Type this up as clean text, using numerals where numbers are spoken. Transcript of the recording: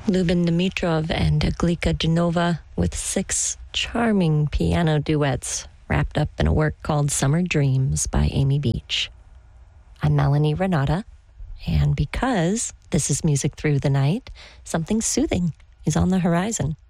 Lubin Dimitrov and Glika Genova with 6 charming piano duets wrapped up in a work called Summer Dreams by Amy Beach. I'm Melanie Renata, and because this is Music Through the Night, something soothing is on the horizon.